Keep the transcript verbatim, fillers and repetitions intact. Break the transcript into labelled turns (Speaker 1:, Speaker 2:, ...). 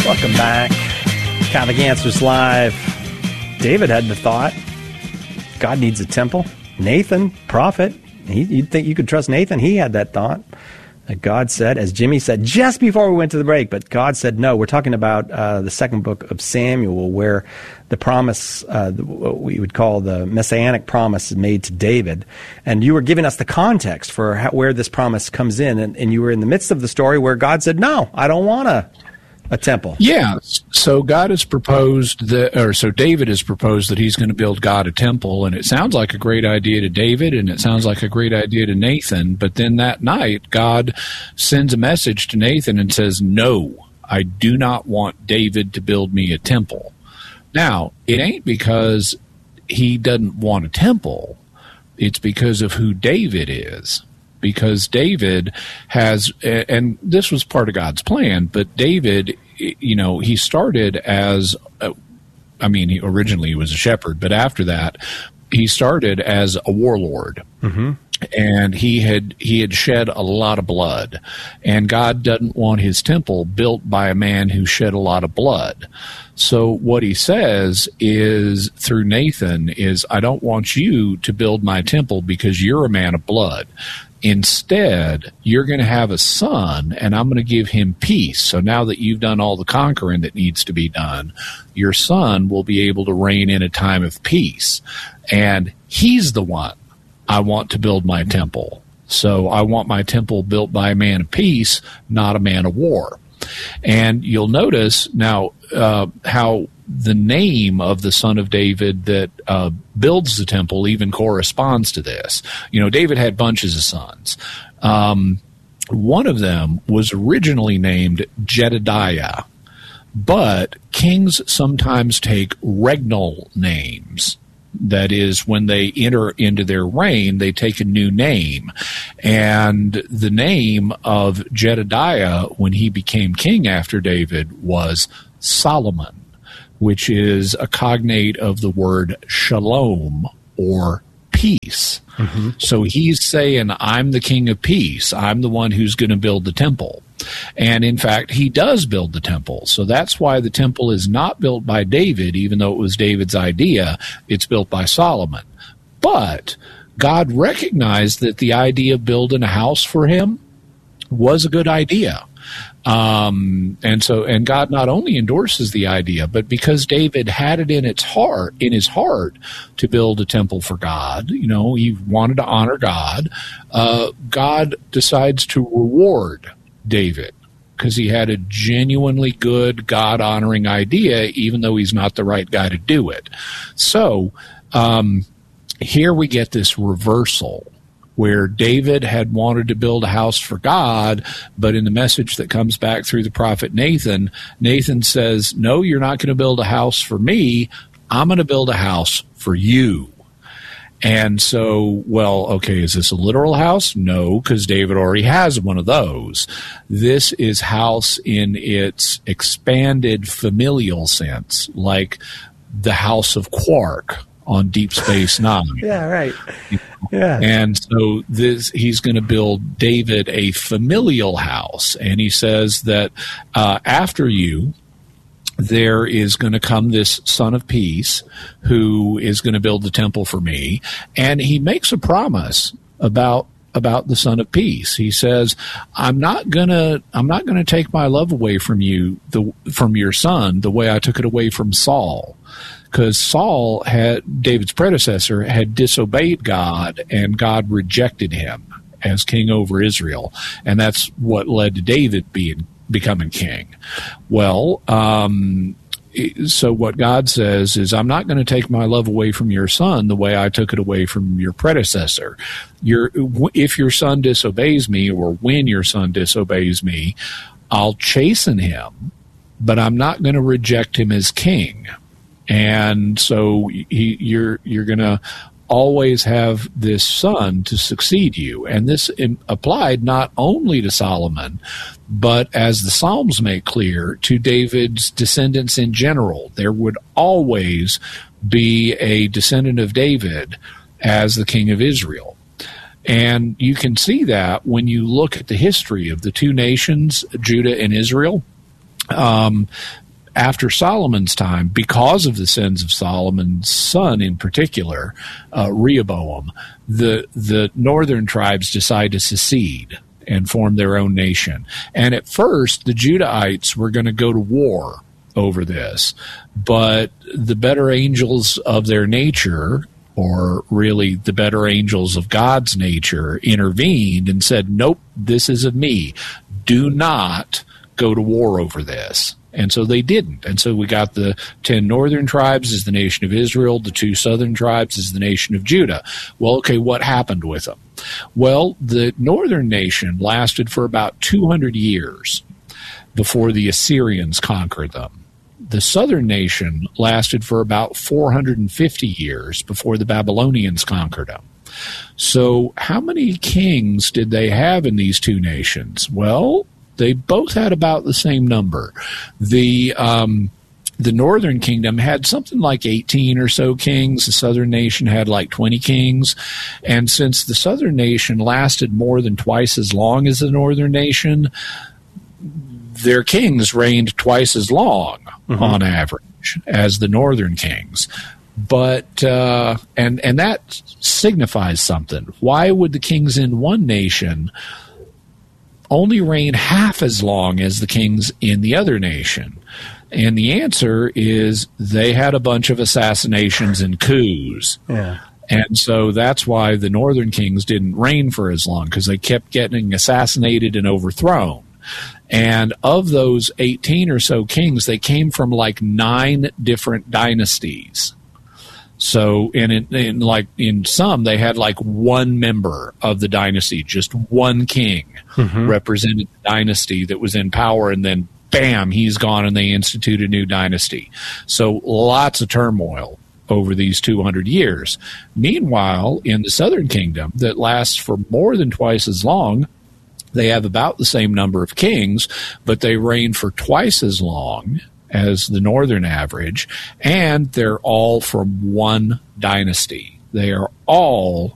Speaker 1: Welcome back. Catholic Answers Live. David had the thought, God needs a temple. Nathan, prophet, he, you'd think you could trust Nathan. He had that thought. That God said, as Jimmy said just before we went to the break, but God said no. We're talking about uh, the second book of Samuel, where the promise, uh, what we would call the messianic promise, is made to David. And you were giving us the context for how, where this promise comes in, and, and you were in the midst of the story where God said, no, I don't want a, a temple.
Speaker 2: Yeah, so God has proposed that, or so David has proposed that he's going to build God a temple, and it sounds like a great idea to David, and it sounds like a great idea to Nathan, but then that night, God sends a message to Nathan and says, no, I do not want David to build me a temple. Now, it ain't because he doesn't want a temple, it's because of who David is. Because David has, and this was part of God's plan, but David, you know, he started as, a, I mean, he, originally he was a shepherd, but after that, he started as a warlord. Mm-hmm. And he had he had shed a lot of blood, and God doesn't want his temple built by a man who shed a lot of blood. So what he says is, through Nathan, is, I don't want you to build my temple because you're a man of blood. Instead, you're going to have a son, and I'm going to give him peace. So now that you've done all the conquering that needs to be done, your son will be able to reign in a time of peace. And he's the one I want to build my temple. So I want my temple built by a man of peace, not a man of war. And you'll notice now uh, how the name of the son of David that uh, builds the temple even corresponds to this. You know, David had bunches of sons. Um, one of them was originally named Jedediah, but kings sometimes take regnal names. That is, when they enter into their reign, they take a new name. And the name of Jedediah, when he became king after David, was Solomon, which is a cognate of the word shalom, or peace. Mm-hmm. So he's saying, I'm the king of peace. I'm the one who's going to build the temple. And in fact, he does build the temple. So that's why the temple is not built by David, even though it was David's idea. It's built by Solomon. But God recognized that the idea of building a house for him was a good idea. Um, and so, and God not only endorses the idea, but because David had it in its heart, in his heart, to build a temple for God, you know, he wanted to honor God, uh, God decides to reward David because he had a genuinely good, God-honoring idea, even though he's not the right guy to do it. So, um, here we get this reversal where David had wanted to build a house for God, but in the message that comes back through the prophet Nathan, Nathan says, no, you're not going to build a house for me. I'm going to build a house for you. And so, well, okay, is this a literal house? No, because David already has one of those. This is house in its expanded familial sense, like the House of Quark on Deep Space Nine.
Speaker 1: Yeah, right. Yeah.
Speaker 2: And so this, he's going to build David a familial house. And he says that uh, after you, there is going to come this son of peace who is going to build the temple for me. And he makes a promise about about the son of peace. He says, I'm not going to I'm not going to take my love away from you, the from your son, the way I took it away from Saul. Because Saul, had David's predecessor, had disobeyed God, and God rejected him as king over Israel. And that's what led to David being becoming king. Well, um, so what God says is, I'm not going to take my love away from your son the way I took it away from your predecessor. Your, if your son disobeys me, or when your son disobeys me, I'll chasten him, but I'm not going to reject him as king. And so he, you're you're going to always have this son to succeed you. And this in, applied not only to Solomon, but as the Psalms make clear, to David's descendants in general. There would always be a descendant of David as the king of Israel. And you can see that when you look at the history of the two nations, Judah and Israel. um, after Solomon's time, because of the sins of Solomon's son in particular, uh, Rehoboam, the the northern tribes decide to secede and form their own nation. And at first, the Judahites were going to go to war over this, but the better angels of their nature, or really the better angels of God's nature, intervened and said, nope, this is of me. Do not go to war over this. And so they didn't. And so we got the ten northern tribes as the nation of Israel, the two southern tribes as the nation of Judah. Well, okay, what happened with them? Well, the northern nation lasted for about two hundred years before the Assyrians conquered them. The southern nation lasted for about four hundred fifty years before the Babylonians conquered them. So how many kings did they have in these two nations? Well, they both had about the same number. The um, the northern kingdom had something like eighteen or so kings. The southern nation had like twenty kings. And since the southern nation lasted more than twice as long as the northern nation, their kings reigned twice as long mm-hmm. on average as the northern kings. But uh, and and that signifies something. Why would the kings in one nation only reign half as long as the kings in the other nation? And the answer is they had a bunch of assassinations and coups.
Speaker 1: Yeah.
Speaker 2: And so that's why the northern kings didn't reign for as long, because they kept getting assassinated and overthrown. And of those eighteen or so kings, they came from like nine different dynasties. So in, in, in like in some, they had like one member of the dynasty, just one king mm-hmm. represented the dynasty that was in power, and then bam, he's gone, and they institute a new dynasty. So lots of turmoil over these two hundred years. Meanwhile, in the southern kingdom that lasts for more than twice as long, they have about the same number of kings, but they reign for twice as long as the northern average, and they're all from one dynasty. They are all